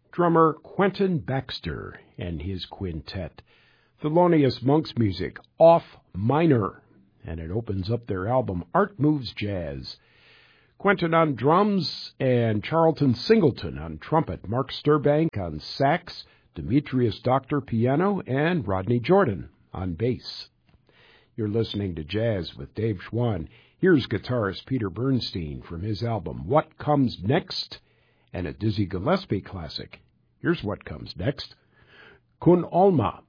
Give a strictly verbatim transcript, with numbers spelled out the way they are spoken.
drummer Quentin Baxter and his quintet. Thelonious Monk's music, Off Minor, and it opens up their album Art Moves Jazz. Quentin on drums and Charlton Singleton on trumpet, Mark Sturbank on sax, Demetrius Doctor piano, and Rodney Jordan on bass. You're listening to Jazz with Dave Schwann. Here's guitarist Peter Bernstein from his album What Comes Next, and a Dizzy Gillespie classic. Here's what comes next. Kun Alma.